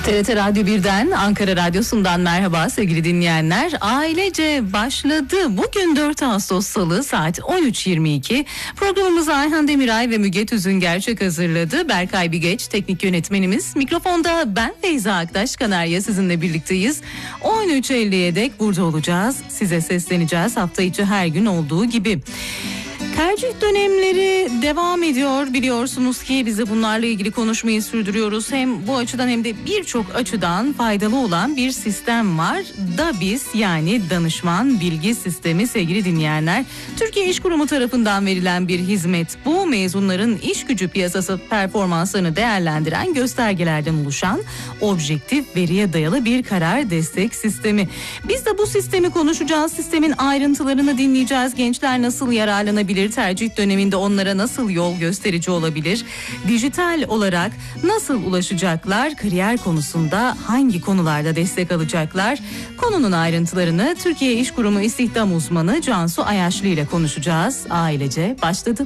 TRT Radyo 1'den, Ankara Radyosu'ndan merhaba sevgili dinleyenler. Ailece başladı. Bugün 4 Ağustos Salı saat 13.22. Programımızı Ayhan Demiray ve Müge Tüzün Gerçek hazırladı. Berkay Bigeç teknik yönetmenimiz. Mikrofonda ben Feyza Aktaş Kanarya sizinle birlikteyiz. 13.50'ye dek burada olacağız. Size sesleneceğiz hafta içi her gün olduğu gibi. Tercih dönemleri devam ediyor. Biliyorsunuz ki biz de bunlarla ilgili konuşmayı sürdürüyoruz. Hem bu açıdan hem de birçok açıdan faydalı olan bir sistem var. DABİS yani Danışman Bilgi Sistemi sevgili dinleyenler. Türkiye İş Kurumu tarafından verilen bir hizmet. Bu mezunların iş gücü piyasası performanslarını değerlendiren göstergelerden oluşan objektif veriye dayalı bir karar destek sistemi. Biz de bu sistemi konuşacağız. Sistemin ayrıntılarını dinleyeceğiz. Gençler nasıl yararlanabilir? Tercih döneminde onlara nasıl yol gösterici olabilir? Dijital olarak nasıl ulaşacaklar? Kariyer konusunda hangi konularda destek alacaklar? Konunun ayrıntılarını Türkiye İş Kurumu İstihdam Uzmanı Cansu Ayaşlı ile konuşacağız. Ailece başladı.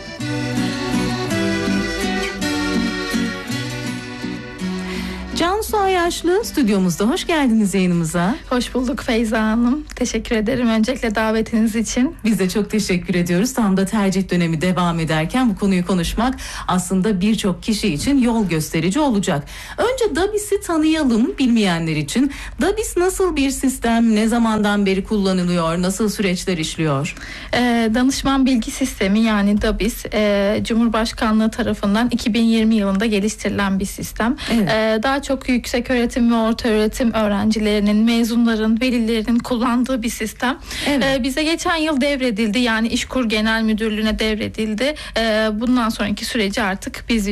Cansu Ayaşlı stüdyomuzda. Hoş geldiniz yayınımıza. Hoş bulduk Feyza Hanım. Teşekkür ederim öncelikle davetiniz için. Biz de çok teşekkür ediyoruz. Tam da tercih dönemi devam ederken bu konuyu konuşmak aslında birçok kişi için yol gösterici olacak. Önce DABİS'i tanıyalım bilmeyenler için. DABİS nasıl bir sistem? Ne zamandan beri kullanılıyor? Nasıl süreçler işliyor? Danışman Bilgi Sistemi yani DABİS Cumhurbaşkanlığı tarafından 2020 yılında geliştirilen bir sistem. Evet. Daha çok yüksek öğretim ve orta öğretim öğrencilerinin, mezunların, velilerinin kullandığı bir sistem. Evet. Bize geçen yıl devredildi. Yani İşkur Genel Müdürlüğü'ne devredildi. Bundan sonraki süreci artık biz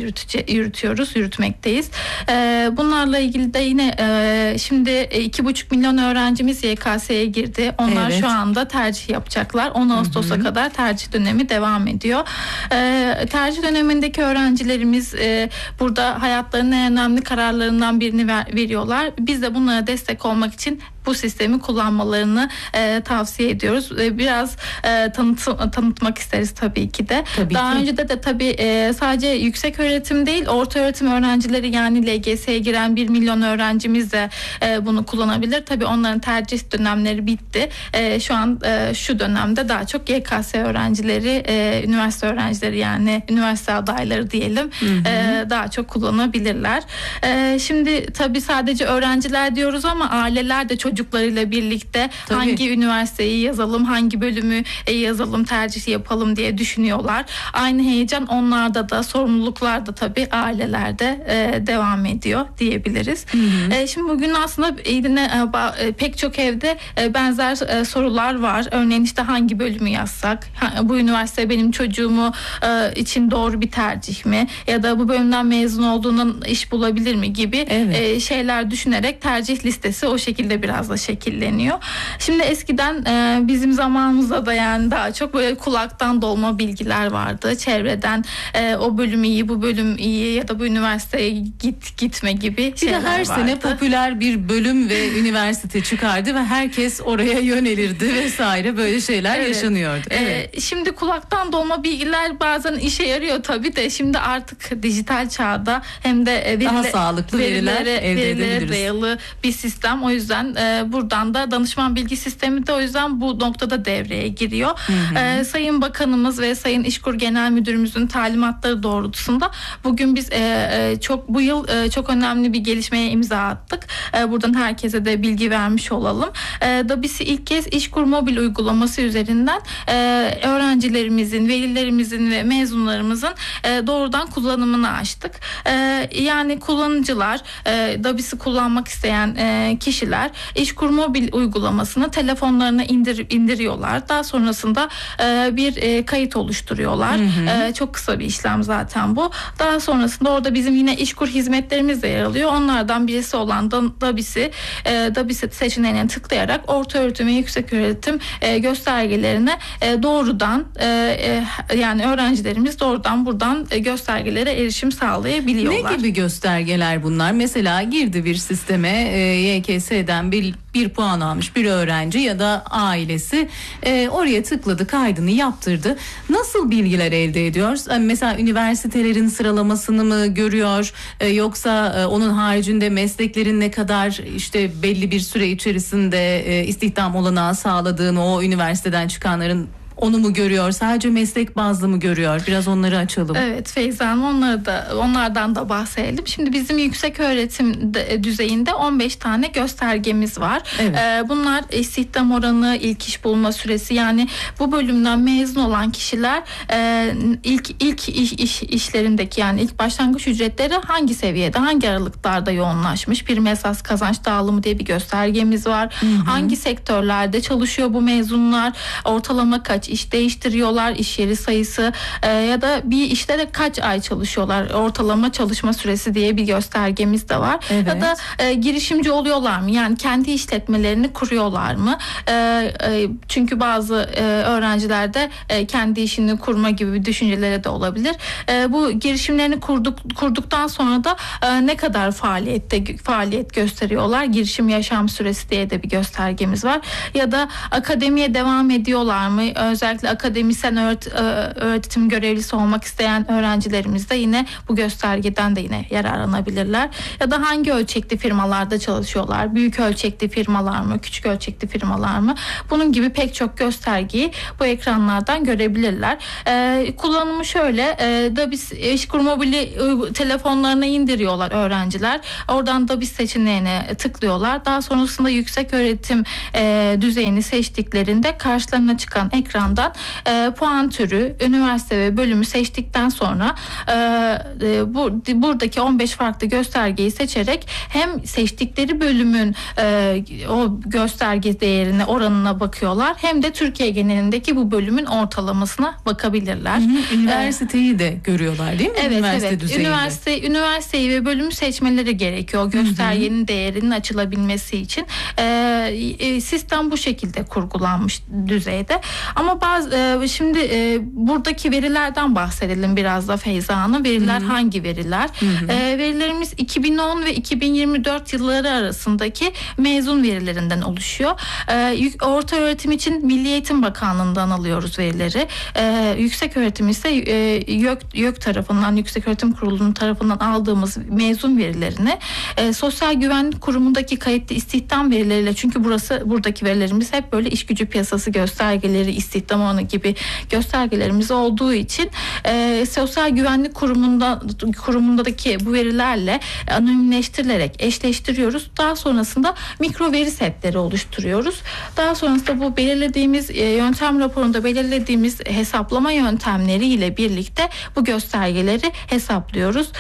yürütmekteyiz. Bunlarla ilgili de yine şimdi 2,5 milyon öğrencimiz YKS'ye girdi. Onlar evet. Şu anda tercih yapacaklar. 10 Ağustos'a kadar tercih dönemi devam ediyor. Tercih dönemindeki öğrencilerimiz burada hayatlarının en önemli kararlarından birini veriyorlar. Biz de bunlara destek olmak için bu sistemi kullanmalarını tavsiye ediyoruz. Biraz tanıtmak isteriz tabii ki de. Daha önce de tabii sadece yüksek öğretim değil, orta öğretim öğrencileri yani LGS'ye giren 1 milyon öğrencimiz de bunu kullanabilir. Tabii onların tercih dönemleri bitti. Şu an şu dönemde daha çok YKS öğrencileri, üniversite öğrencileri yani üniversite adayları diyelim daha çok kullanabilirler. Şimdi tabii sadece öğrenciler diyoruz ama aileler de çocuklarıyla birlikte tabii. Hangi üniversiteyi yazalım, hangi bölümü yazalım, tercih yapalım diye düşünüyorlar. Aynı heyecan onlarda da, sorumluluklar da tabii ailelerde devam ediyor diyebiliriz. Şimdi bugün aslında yine pek çok evde benzer sorular var. Örneğin işte hangi bölümü yazsak, bu üniversite benim çocuğumu için doğru bir tercih mi? Ya da bu bölümden mezun olduğundan iş bulabilir mi gibi evet. Şeyler düşünerek tercih listesi o şekilde biraz da şekilleniyor. Şimdi eskiden bizim zamanımızda da yani daha çok böyle kulaktan dolma bilgiler vardı. Çevreden o bölüm iyi, bu bölüm iyi ya da bu üniversiteye gitme gibi şeyler vardı. Bir de her sene popüler bir bölüm ve üniversite çıkardı ve herkes oraya yönelirdi vesaire böyle şeyler evet. Yaşanıyordu. Evet. Şimdi kulaktan dolma bilgiler bazen işe yarıyor tabii de şimdi artık dijital çağda hem de daha sağlıklı verilere dayalı bir sistem. O yüzden buradan da danışman bilgi sistemi de o yüzden bu noktada devreye giriyor. Sayın Bakanımız ve Sayın İşkur Genel Müdürümüzün talimatları doğrultusunda bugün biz bu yıl çok önemli bir gelişmeye imza attık. Buradan herkese de bilgi vermiş olalım. DABİS'i ilk kez İşkur mobil uygulaması üzerinden öğrencilerimizin, velilerimizin ve mezunlarımızın doğrudan kullanımını açtık. Yani kullanıcılar DABİS'i kullanmak isteyen kişiler İşkur mobil uygulamasını telefonlarına indiriyorlar. Daha sonrasında bir kayıt oluştururuyorlar. Çok kısa bir işlem zaten bu. Daha sonrasında orada bizim yine İşkur hizmetlerimiz de yer alıyor. Onlardan birisi olan DABİS seçeneğine tıklayarak orta öğretim ve yüksek öğretim göstergelerine doğrudan yani öğrencilerimiz doğrudan buradan göstergelere erişim sağlayabiliyorlar. Ne gibi göstergeler bunlar? Mesela girdi bir sisteme YKS'den bir bir puan almış bir öğrenci ya da ailesi oraya tıkladı, kaydını yaptırdı. Nasıl bilgiler elde ediyor? Mesela üniversitelerin sıralamasını mı görüyor? Yoksa onun haricinde mesleklerin ne kadar işte belli bir süre içerisinde istihdam olanağı sağladığını, o üniversiteden çıkanların onu mu görüyor? Sadece meslek bazlı mı görüyor? Biraz onları açalım. Evet Feyza Hanım, onlardan da bahsedelim. Şimdi bizim yüksek öğretim düzeyinde 15 tane göstergemiz var. Evet. Bunlar istihdam oranı, ilk iş bulma süresi, yani bu bölümden mezun olan kişiler ilk işlerindeki, yani ilk başlangıç ücretleri hangi seviyede, hangi aralıklarda yoğunlaşmış, prim esas kazanç dağılımı diye bir göstergemiz var. Hı hı. Hangi sektörlerde çalışıyor bu mezunlar, ortalama kaç iş değiştiriyorlar, iş yeri sayısı ya da bir işte de kaç ay çalışıyorlar, ortalama çalışma süresi diye bir göstergemiz de var. Evet. Ya da girişimci oluyorlar mı? Yani kendi işletmelerini kuruyorlar mı? Çünkü bazı öğrencilerde kendi işini kurma gibi bir düşünceleri de olabilir. Bu girişimlerini kurduktan sonra da ne kadar faaliyet gösteriyorlar? Girişim yaşam süresi diye de bir göstergemiz var. Ya da akademiye devam ediyorlar mı? Özellikle akademisyen öğretim görevlisi olmak isteyen öğrencilerimiz de yine bu göstergeden de yine yararlanabilirler. Ya da hangi ölçekli firmalarda çalışıyorlar? Büyük ölçekli firmalar mı? Küçük ölçekli firmalar mı? Bunun gibi pek çok göstergeyi bu ekranlardan görebilirler. Kullanımı şöyle, DABİS İşkur Mobili telefonlarına indiriyorlar öğrenciler. Oradan DABİS seçeneğine tıklıyorlar. Daha sonrasında yüksek öğretim düzeyini seçtiklerinde karşılarına çıkan ekrandan puan türü, üniversite ve bölümü seçtikten sonra buradaki 15 farklı göstergeyi seçerek hem seçtikleri bölümün o gösterge değerine, oranına bakıyorlar, hem de Türkiye genelindeki bu bölümün ortalamasına bakabilirler. Üniversiteyi de görüyorlar değil mi? Evet, Üniversite düzeyinde. Üniversiteyi ve bölümü seçmeleri gerekiyor göstergenin değerinin açılabilmesi için. Sistem bu şekilde kurgulanmış düzeyde. Ama şimdi buradaki verilerden bahsedelim biraz da Feyza Hanım. Veriler hangi veriler? Verilerimiz 2010 ve 2024 yılları arasındaki mezun verilerinden oluşuyor. Orta öğretim için Milli Eğitim Bakanlığı'ndan alıyoruz verileri. Yüksek öğretim ise YÖK tarafından, Yüksek Öğretim Kurulu'nun tarafından aldığımız mezun verilerini Sosyal Güvenlik Kurumu'ndaki kayıtlı istihdam verileriyle, çünkü buradaki verilerimiz hep böyle iş gücü piyasası göstergeleri, istihdam oranı gibi göstergelerimiz olduğu için Sosyal Güvenlik Kurumu'ndaki bu verilerle anonimleştirilerek eşleştiriyoruz. Daha sonrasında mikro veri setleri oluşturuyoruz. Daha sonrasında bu belirlediğimiz yöntem raporunda belirlediğimiz hesaplama yöntemleriyle birlikte bu göstergeleri hesaplıyoruz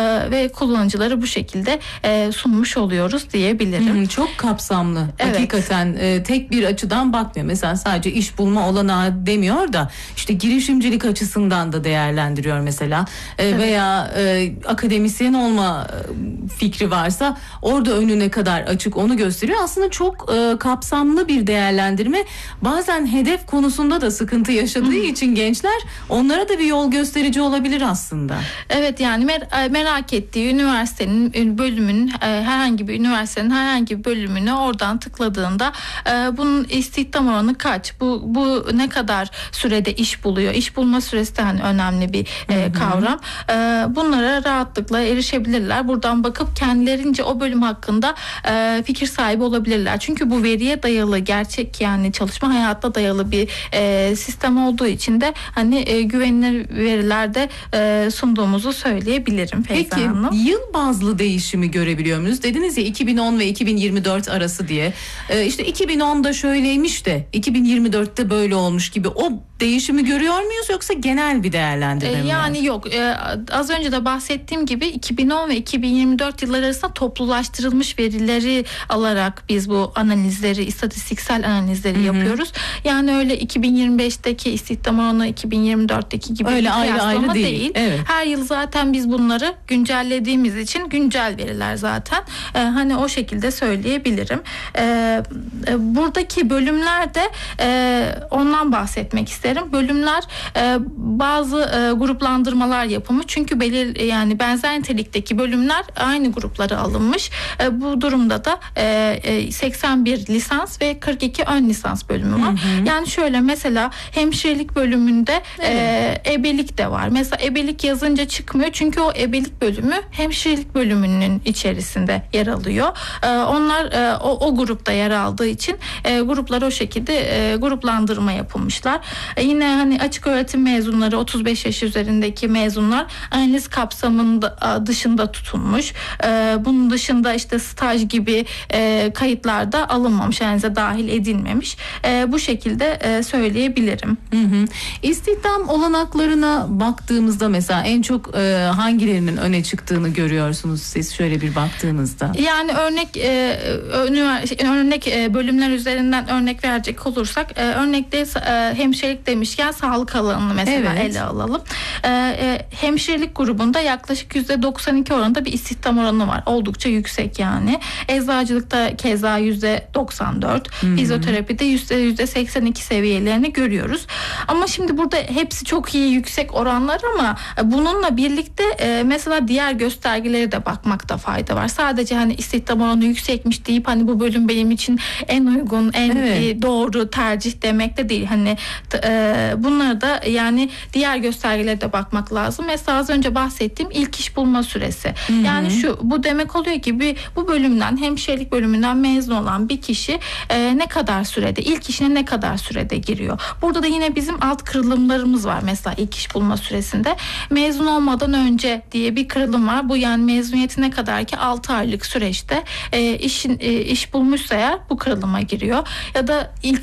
ve kullanıcıları bu şekilde sunmuş oluyoruz diyebilirim. Çok kapsamlı. Evet. Hakikaten tek bir açıdan bakmıyor. Mesela sadece iş bulma olanağı demiyor da işte girişimcilik açısından da değerlendiriyor mesela. Veya akademisyen olma fikri varsa orada önü ne kadar açık onu gösteriyor. Aslında çok kapsamlı bir değerlendirme. Bazen hedef konusunda da sıkıntı yaşadığı için gençler, onlara da bir yol gösterici olabilir aslında. Evet, yani merak ettiği üniversitenin bölümünün, herhangi bir üniversitenin herhangi bir bölümünü oradan tıkladığında bunun istihdam oranı kaç? Bu ne kadar sürede iş buluyor? İş bulma süresi de hani önemli bir kavram. Bunlara rahatlıkla erişebilirler. Buradan bakıp kendilerince o bölüm hakkında fikir sahibi olabilirler. Çünkü bu veriye dayalı, gerçek yani çalışma hayatına dayalı bir sistem olduğu için de hani güvenilir verilerde sunduğumuzu söyleyebilirim Feyza Hanım. Peki yıl bazlı değişimi görebiliyor muyuz? Dediniz ya 2010 ve 2024 arası diye. İşte 2010'da şöyleymiş de 2024'te böyle olmuş gibi, o değişimi görüyor muyuz yoksa genel bir değerlendirme mi? Yani yok. Az önce de bahsettiğim gibi 2010 ve 2024 yılları arasında toplulaştırılmış verileri alarak biz bu analizleri, istatistiksel analizleri yapıyoruz. Yani öyle 2025'teki istihdam oranı 2024'teki gibi öyle bir kıyaslama ayrı değil. Evet. Her yıl zaten biz bunları güncellediğimiz için güncel veriler zaten. Hani o şekilde söyleyebilirim. Buradaki bölümlerde ondan bahsetmek isterim. Bölümler bazı gruplandırmalar yapımı, çünkü yani benzer nitelikteki bölümler aynı gruplara alınmış. Bu durumda da 81 lisans ve 42 ön lisans bölümü var. Yani şöyle, mesela hemşirelik bölümünde ebelik de var. Mesela ebelik yazınca çıkmıyor çünkü o ebelik bölümü hemşirelik bölümünün içerisinde yer alıyor. Onlar o grupta yer aldığı için gruplar o şekilde gruplandırma yapılmışlar. Yine hani açık öğretim mezunları, 35 yaş üzerindeki mezunlar analiz kapsamında dışında tutulmuş. Bunun dışında işte staj gibi kayıtlarda alınmamış, analize dahil edilmemiş. Bu şekilde söyleyebilirim. İstihdam olanaklarına baktığımızda mesela en çok hangilerinin öne çıktığını görüyorsunuz siz şöyle bir baktığınızda? Yani örnek bölümler üzerinden örnek verecek olursak, örnekte hemşirelik demişken sağlık alanını mesela ele alalım. Hemşirelik grubunda yaklaşık %92 oranında bir istihdam oranı var. Oldukça yüksek yani. Eczacılıkta keza %94, fizyoterapide %82 seviyelerini görüyoruz. Ama şimdi burada hepsi çok iyi yüksek oranlar, ama bununla birlikte mesela diğer göstergelere de bakmakta fayda var. Sadece hani istihdam oranı yüksekmiş deyip hani bu bölüm benim için en uygun, en doğru tercih demek de değil. Hani bunları da yani diğer göstergelere de bakmak lazım. Mesela az önce bahsettiğim ilk iş bulma süresi. Yani bu demek oluyor ki bu bölümden, hemşirelik bölümünden mezun olan bir kişi ne kadar sürede, ilk işine ne kadar sürede giriyor. Burada da yine bizim alt kırılımlarımız var. Mesela ilk iş bulma süresinde mezun olmadan önce diye bir kırılım var. Bu yani mezuniyetine kadar ki 6 aylık süreçte iş bulmuşsa eğer bu kırılıma giriyor. Ya da ilk